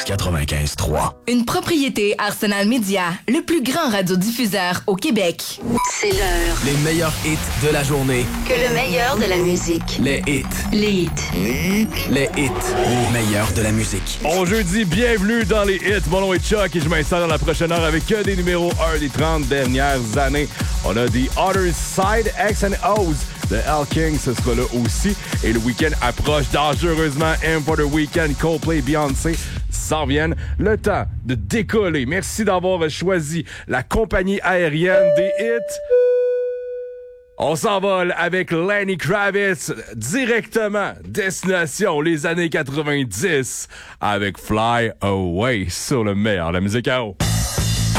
95.3. Une propriété Arsenal Media, le plus grand radiodiffuseur au Québec. C'est l'heure. Les meilleurs hits de la journée. Que le meilleur de la musique. Les hits. Les hits. Les hits. Au meilleur de la musique. Bon jeudi, bienvenue dans les hits. Mon nom est Chuck et je m'installe dans la prochaine heure avec que des numéros 1 des 30 dernières années. On a The Other Side, X and O's de Al King, ce sera là aussi. Et le week-end approche dangereusement. M for the Weekend, Coldplay, Beyoncé s'en viennent. Le temps de décoller. Merci d'avoir choisi la compagnie aérienne des hits. On s'envole avec Lenny Kravitz, directement, destination les années 90, avec Fly Away sur le meilleur de la musique à eau.